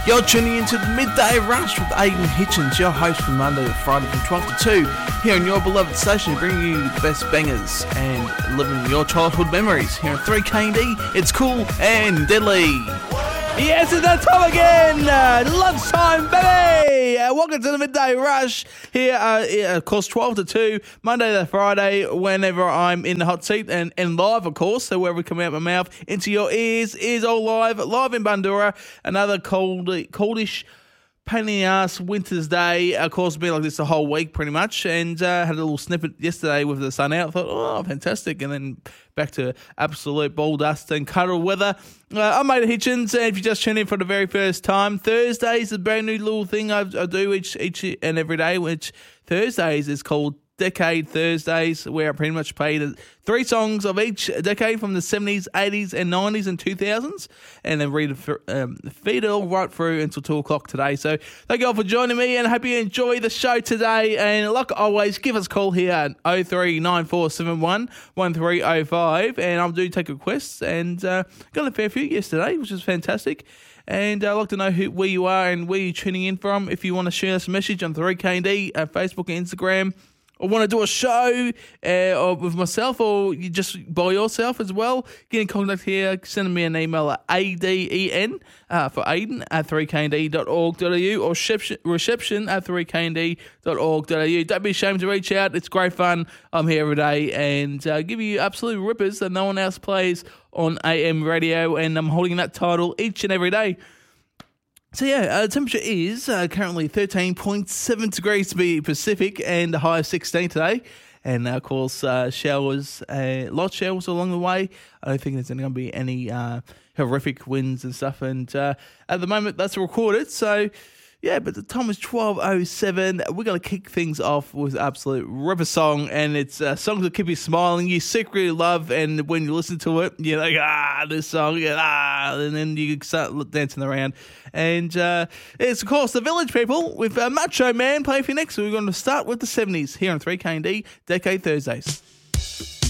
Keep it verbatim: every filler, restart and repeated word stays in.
You're tuning into the Midday Rush with Aidan Hitchens, your host from Monday to Friday from twelve to two, here on your beloved station, bringing you the best bangers and living your childhood memories. Here on three K D, it's cool and deadly. Yes, it's that time again. Uh, lunchtime, baby. Uh, welcome to the Midday Rush. Here, uh, yeah, of course, twelve to two, Monday to Friday, whenever I'm in the hot seat and, and live, of course. So wherever we come out my mouth into your ears is all live, live in Bundoora. Another cold, coldish, pain in the ass winter's day. Of course, it's been like this the whole week pretty much. And uh, had a little snippet yesterday with the sun out. I thought, oh, fantastic. And then back to absolute ball dust and cuddle weather. Uh, I'm Aidan Hitchens, and if you just tune in for the very first time, Thursdays is a brand new little thing I, I do each each and every day, which Thursdays is called Decade Thursdays, where I pretty much play the three songs of each decade from the seventies, eighties, and nineties and two thousands, and then read it, um, feed it all right through until two o'clock today. So thank you all for joining me, and I hope you enjoy the show today. And like always, give us a call here at oh three nine four seven one one three oh five, and I'll do take requests, and uh, got a fair few yesterday, which is fantastic. And I'd like to know who, where you are and where you're tuning in from. If you want to share us a message on three K D, uh, Facebook and Instagram, or want to do a show uh, or with myself, or you just by yourself as well, get in contact here. Send me an email at A D E N uh, for Aidan at three K D dot org dot A U or reception, reception at three K D dot org dot A U. Don't be ashamed to reach out. It's great fun. I'm here every day and uh, give you absolute rippers that no one else plays on A M radio, and I'm holding that title each and every day. So yeah, uh, temperature is uh, currently thirteen point seven degrees to be Pacific, and a high of sixteen today. And uh, of course, uh, showers, uh, lots of showers along the way. I don't think there's going to be any uh, horrific winds and stuff. And uh, at the moment, that's recorded. So yeah, but the time is twelve oh seven. We're going to kick things off with absolute ripper song, and it's a song that keep you smiling, you secretly love, and when you listen to it, you're like, ah, this song, yeah, ah, and then you start dancing around. And uh, it's, of course, the Village People with uh, Macho Man playing for you next. So we're going to start with the seventies here on three K D Decade Thursdays.